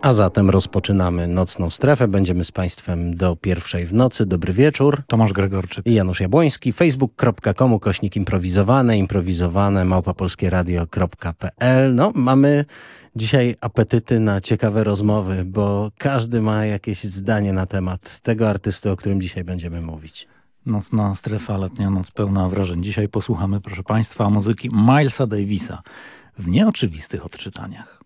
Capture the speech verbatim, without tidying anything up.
A zatem rozpoczynamy Nocną Strefę. Będziemy z Państwem do pierwszej w nocy. Dobry wieczór. Tomasz Gregorczyk I Janusz Jabłoński. facebook kropka com ukośnik improwizowane, improwizowane, małpa polskie radio kropka p l. No, mamy dzisiaj apetyty na ciekawe rozmowy, bo każdy ma jakieś zdanie na temat tego artysty, o którym dzisiaj będziemy mówić. Nocna Strefa, letnia noc pełna wrażeń. Dzisiaj posłuchamy, proszę Państwa, muzyki Milesa Davisa w nieoczywistych odczytaniach.